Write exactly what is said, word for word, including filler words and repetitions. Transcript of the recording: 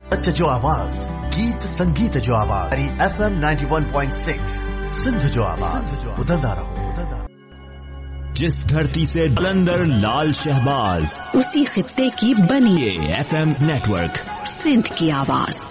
सच जो आवाज, गीत संगीत जो आवाज, F M ninety one point six Sindh जो आवाज, उधरदा रहो। जिस धरती से बुलंदर लाल शहबाज, उसी खित्ते की बनी एफ एम नेटवर्क सिंध की आवाज।